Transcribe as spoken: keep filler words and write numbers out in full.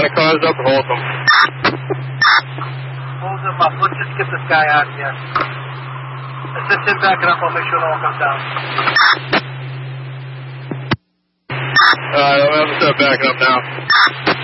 line of cars up or hold them? Hold them up. Let's just get this guy out of here. Assist him backing up. I'll make sure no one comes down. Alright, I'm going to start backing up now.